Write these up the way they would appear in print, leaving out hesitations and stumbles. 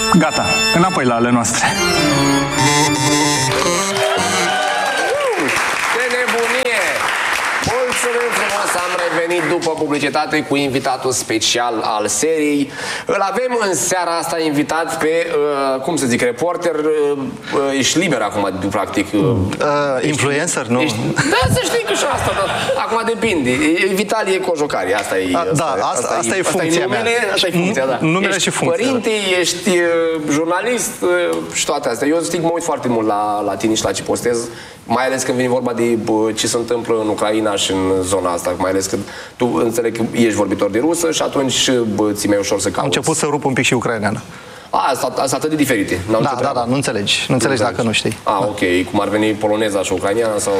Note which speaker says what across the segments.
Speaker 1: Gata, înapoi la ale noastre.
Speaker 2: Ce nebunie! Mulțumim frumos, am revenit după publicitate cu invitatul special al seriei. Îl avem în seara asta invitat pe, cum să zic, reporter. Ești liber acum, practic.
Speaker 3: Influencer, nu?
Speaker 2: Da, să știi că și asta, da. Acum depinde. Vitalie Cojocari, asta e.
Speaker 3: Asta e funcția mea.
Speaker 2: Asta e funcția, da.
Speaker 3: Numele și funcția.
Speaker 2: Părinte, ești jurnalist și toate astea. Eu zic, mă uit foarte mult la tine și la ce postez. Mai ales când vine vorba de ce se întâmplă în Ucraina și în zona asta. Mai ales că tu înțeleg că ești vorbitor de rusă și atunci ți mai ușor să cauți.
Speaker 3: Am început să rup un pic și ucraineană.
Speaker 2: Asta atât de diferite.
Speaker 3: Da, nu înțelegi. Nu înțelegi dacă nu știi.
Speaker 2: Ok. Cum ar veni poloneza și ucraineana sau...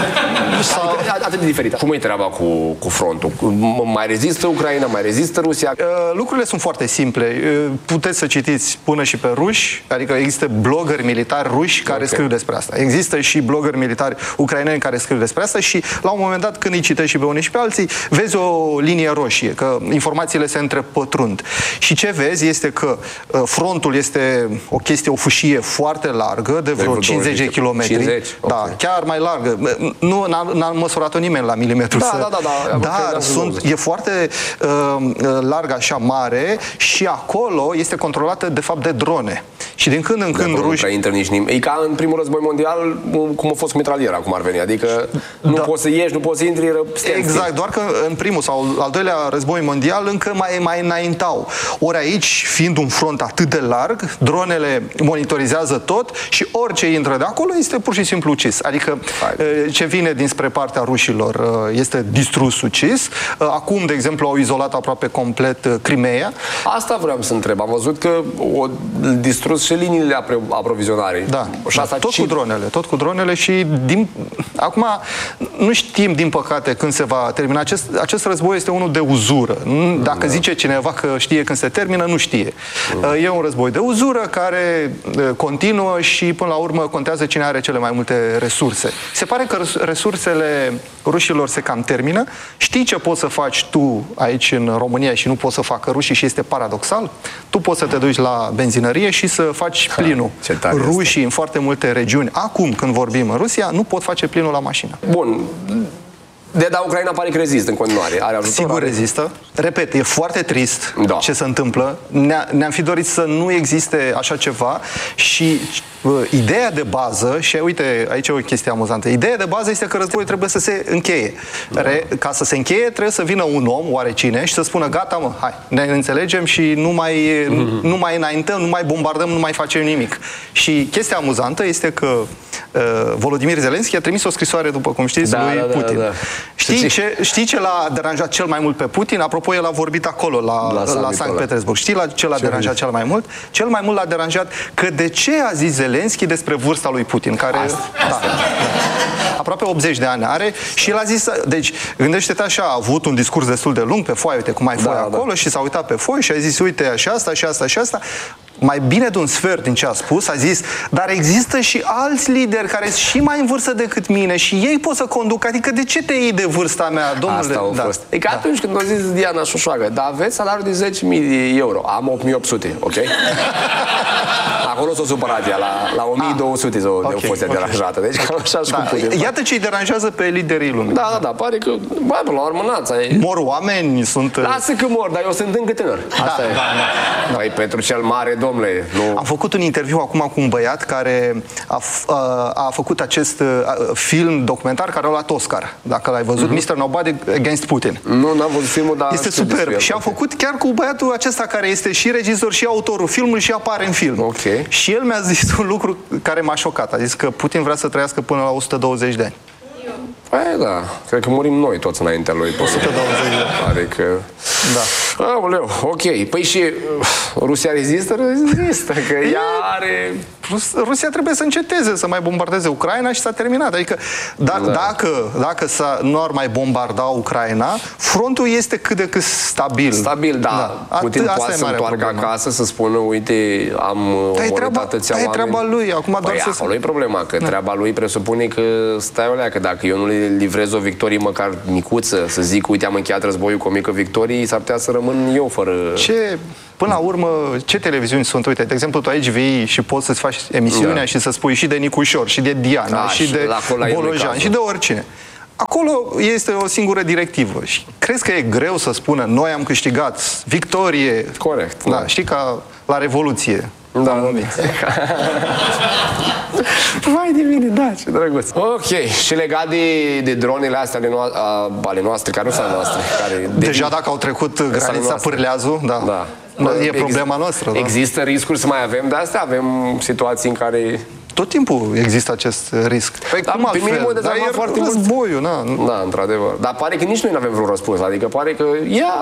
Speaker 2: Atât de diferite. Cum e treaba cu frontul? Mai rezistă Ucraina? Mai rezistă Rusia?
Speaker 3: Lucrurile sunt foarte simple. Puteți să citiți până și pe ruși, adică există blogări militari ruși care scriu despre asta. Există și blogări militari ucraineni care scriu despre asta și la un moment dat, când îi citești și pe unii și pe alții, vezi o linie roșie, că informațiile se întrepătrund. Și ce vezi este că frontul este o fâșie foarte largă, de vreo 50 de kilometri.
Speaker 2: 50?
Speaker 3: Da, chiar mai largă. Nu n-a măsurat-o nimeni la milimetru. Dar e foarte largă, așa mare, și acolo este controlată de fapt de drone. Și din când în când ruși...
Speaker 2: E ca în primul război mondial, cum a fost mitraliera, cum ar veni. Adică nu poți să ieși, nu poți să intri.
Speaker 3: Exact, doar că în primul sau al doilea război mondial încă mai înaintau. Ori aici, fiind un front atât de larg, dronele monitorizează tot și orice intră de acolo este pur și simplu ucis. Adică ce vine dinspre partea rușilor este distrus, ucis. Acum, de exemplu, au izolat aproape complet Crimeea.
Speaker 2: Asta vreau să întreb. Am văzut că o distrus și liniile aprovizionare.
Speaker 3: Da, tot cu dronele și acum nu știm, din păcate, când se va termina. Acest război este unul de uzură. Dacă zice cineva că știe când se termină, nu știe. E un război de uzură care continuă și până la urmă contează cine are cele mai multe resurse. Se pare că resursele rușilor se cam termină. Știi ce poți să faci tu aici în România și nu poți să facă rușii și este paradoxal? Tu poți să te duci la benzinărie și să faci plinul. Rușii în foarte multe regiuni, acum când vorbim în Rusia, nu pot face plinul la mașină.
Speaker 2: Bun. Dar Ucraina pare că rezistă în continuare. Are ajutor,
Speaker 3: sigur rezistă. Repet, e foarte trist ce se întâmplă. Ne-am fi dorit să nu existe așa ceva și ideea de bază, și uite, aici e o chestie amuzantă, ideea de bază este că războiul trebuie să se încheie. Ca să se încheie, trebuie să vină un om, oarecine, și să spună, gata mă, hai, ne înțelegem și nu mai înaintăm, nu mai bombardăm, nu mai facem nimic. Și chestia amuzantă este că Volodymyr Zelensky a trimis o scrisoare, după cum știți, lui Putin. Știi ce l-a deranjat cel mai mult pe Putin? Apropo, el a vorbit acolo, la Sankt Petersburg. Știi ce l-a deranjat cel mai mult? Cel mai mult l-a deranjat că de ce a zis Zelensky despre vârsta lui Putin, care aproape 80 de ani are, și el a zis, deci, gândește-te așa, a avut un discurs destul de lung pe foaie, uite cum ai foaie acolo, și s-a uitat pe foaie și a zis, uite, și asta, și asta, și asta. Mai bine de un sfert din ce a spus, a zis, dar există și alți lideri care sunt și mai în vârstă decât mine și ei pot să conducă, adică de ce te iei de vârsta mea, domnule?
Speaker 2: Asta a fost. E ca atunci când a zis Diana Șoșoagă, dar aveți salariul de 10.000 de euro, am 8.800, ok? Acolo s-o supărat ea, la 1.200 de fost deranjată, deci cam așa și cu Putin.
Speaker 3: Iată ce îi deranjează pe liderii lumii.
Speaker 2: Da, pare că, bă, până la urmă,
Speaker 3: mor oameni, sunt...
Speaker 2: Lasă că mor, dar eu sunt încă tânăr. Asta e. Păi, pentru cel mare, domnule, nu...
Speaker 3: Am făcut un interviu acum cu un băiat care a făcut acest film documentar care a luat Oscar, dacă l-ai văzut, Mr. Nobody Against Putin.
Speaker 2: Nu, n-am văzut filmul, dar...
Speaker 3: Este superb. Și a făcut chiar cu băiatul acesta care este și regizor și autorul filmului și apare în film.
Speaker 2: Ok.
Speaker 3: Și el mi-a zis un lucru care m-a șocat. A zis că Putin vrea să trăiască până la 120 de ani.
Speaker 2: Păi da, cred că murim noi toți înaintea lui.
Speaker 3: 120 de ani.
Speaker 2: Adică... Da. Aoleu, ok. Păi și Rusia rezistă? Rezistă, că ea are...
Speaker 3: Rusia trebuie să înceteze să mai bombardeze Ucraina și s-a terminat. Adică dacă nu ar mai bombarda Ucraina, frontul este cât de cât stabil.
Speaker 2: Stabil, da. Putin poate să întoarcă acasă, să spună, uite, am omorât atâția oameni.
Speaker 3: E treaba lui. Acum doar
Speaker 2: să... acolo e problema, că treaba lui presupune că stai o leacă, dacă eu nu le livrez o victorie măcar micuță, să zic, uite, am încheiat războiul cu o mică victorie, s-ar putea să rămân rămân eu fără...
Speaker 3: Până la urmă, ce televiziuni sunt? Uite, de exemplu, tu aici vii și poți să-ți faci emisiunea și să spui și de Nicușor, și de Diana, și de Bolojan, și de oricine. Acolo este o singură directivă. Și crezi că e greu să spună noi am câștigat, victorie?
Speaker 2: Corect.
Speaker 3: Da, știi, ca la Revoluție.
Speaker 2: Da, vai de mine, da, ce drăguț. Ok, și legat de dronele astea ale noastre, care nu sunt ale noastre.
Speaker 3: Deja dacă au trecut granița Pârleazu, da. E problema noastră.
Speaker 2: Există riscuri să mai avem de astea? Avem situații în care...
Speaker 3: Tot timpul există acest risc. Păi cum altfel? Dar e foarte războiul, na.
Speaker 2: Da, într-adevăr. Dar pare că nici noi nu avem vreun răspuns. Adică pare că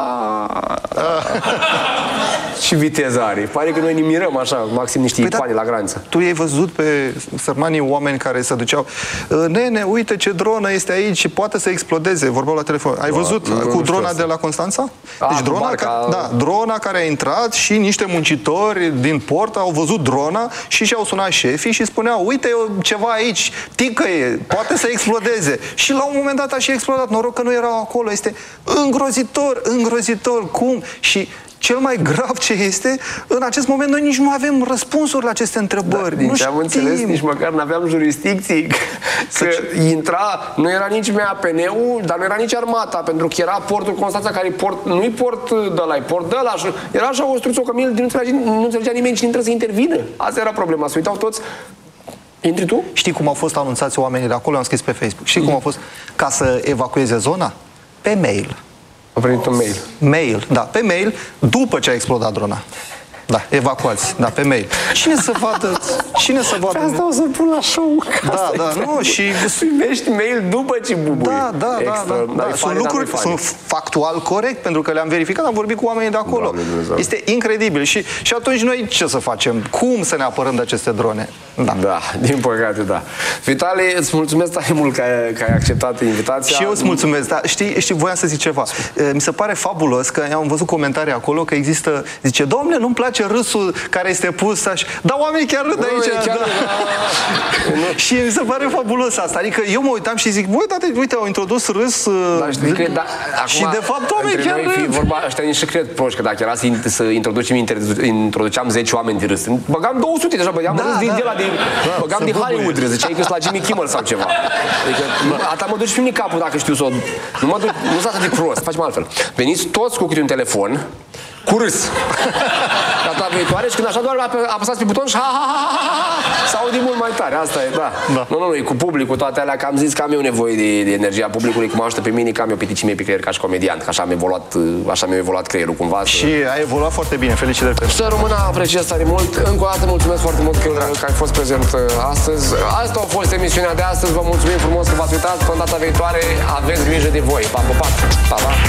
Speaker 2: și viteză are. Pare că noi ne mirăm așa, maxim niște icone la graniță.
Speaker 3: Tu ai văzut pe sărmanii oameni care se duceau, nene, uite ce dronă este aici și poate să explodeze. Vorbeau la telefon. Ai văzut cu drona de la Constanța? Deci drona care a intrat și niște muncitori din port au văzut drona și și-au sunat șefii și spuneau, uite ceva aici, ticăie, poate să explodeze. Și la un moment dat a și explodat. Noroc că nu erau acolo. Este îngrozitor. Cum? Și cel mai grav ce este, în acest moment noi nici nu avem răspunsuri la aceste întrebări.
Speaker 2: Din ce am înțeles, nici măcar nu aveam jurisdicții. Că nu era nici MAPN-ul, dar nu era nici armata, pentru că era portul Constanța, care nu-i port de ăla, e port de ăla. Era așa o struță, că nu înțelegea nimeni cine trebuie să intervină. Asta era problema, se uitau toți. Intri tu?
Speaker 3: Știi cum au fost anunțați oamenii de acolo? Am scris pe Facebook. Știi cum au fost? Ca să evacueze zona? Pe mail.
Speaker 2: A primit un mail.
Speaker 3: Mail, da, pe mail, după ce a explodat drona. Da, evacuați, da, pe mail. Cine să vadă? Pe
Speaker 2: asta o să pun la show.
Speaker 3: Da, nu, și...
Speaker 2: Primești mail după ce bubuie.
Speaker 3: Da. Sunt lucruri, sunt factual corect, pentru că le-am verificat, am vorbit cu oamenii de acolo. Este incredibil. Și atunci noi ce să facem? Cum să ne apărăm de aceste drone?
Speaker 2: Da, din păcate, da. Vitali, îți mulțumesc tare mult că ai acceptat invitația.
Speaker 3: Și eu îți mulțumesc, dar știi, voiam să zic ceva. Mi se pare fabulos că am văzut comentarii acolo că există, zice, domnule, nu-mi place râsul care este pus așa. Dar oamenii chiar râd aici. Și mi se pare fabulos asta. Adică eu mă uitam și zic, uite, au introdus râs și de fapt oamenii chiar râd.
Speaker 2: Ăștia nici cred proști, că dacă era să introduceam 10 oameni de râs. Băgam 200 deja, băgam râs din băgam din Hollywood râs. Ziceai că-s la Jimmy Kimmel sau ceva. Adică ata mă duci și mine capul dacă știu să o... Nu sunt atât de prost. Facem altfel. Veniți toți cu câte un telefon cu râs. Data viitoare și când așa doar apăsați pe buton și s-aude mult mai tare. Asta e, da. Nu, e cu publicul, toate alea, că am zis că am eu nevoie de energia publicului, cum mă ajută pe mine, că am eu piticimie pe creier ca și comediant, că așa mi-a evoluat creierul cumva.
Speaker 3: Și a evoluat foarte bine, felicitări.
Speaker 2: Să rămână, apreciez tare mult. Încă o dată mulțumesc foarte mult că ai fost prezent astăzi. Asta a fost emisiunea de astăzi. Vă mulțumim frumos că v-ați uitat. Până data viitoare, aveți grijă de voi. Pa, pa, pa!